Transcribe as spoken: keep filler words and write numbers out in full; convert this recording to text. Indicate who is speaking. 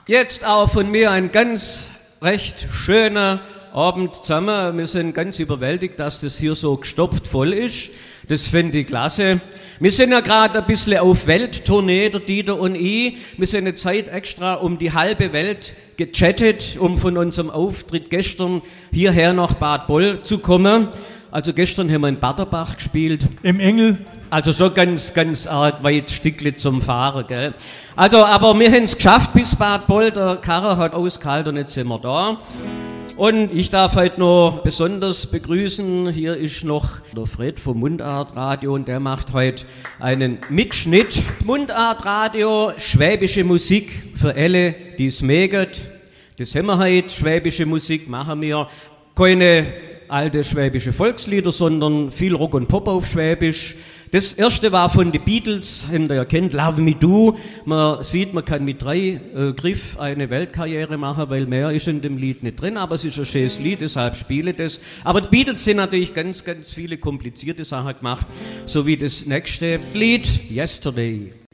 Speaker 1: Jetzt auch von mir ein ganz recht schöner Abend zusammen. Wir sind ganz überwältigt, dass das hier so gestopft voll ist. Das finde ich klasse. Wir sind ja gerade ein bisschen auf Welttournee, der Dieter und ich. Wir sind jetzt heute extra um die halbe Welt gechattet, um von unserem Auftritt gestern hierher nach Bad Boll zu kommen. Also gestern haben wir in Baderbach gespielt.
Speaker 2: Im Engel.
Speaker 1: Also schon ganz, ganz arg weit Stückle zum Fahren, gell. Also, aber wir haben es geschafft bis Bad Boll. Der Karrer hat ausgehalten und jetzt sind wir da. Und ich darf heute noch besonders begrüßen, hier ist noch der Fred vom Mundartradio und der macht heute einen Mitschnitt. Mundartradio, schwäbische Musik für alle, die es mögen. Das haben wir heute, schwäbische Musik machen wir. Keine alte schwäbische Volkslieder, sondern viel Rock und Pop auf Schwäbisch. Das erste war von den Beatles, habt ihr ja kennt, Love Me Do. Man sieht, man kann mit drei äh, Griff eine Weltkarriere machen, weil mehr ist in dem Lied nicht drin, aber es ist ein schönes Lied, deshalb spiele ich das. Aber die Beatles sind natürlich ganz, ganz viele komplizierte Sachen gemacht, so wie das nächste Lied, Yesterday.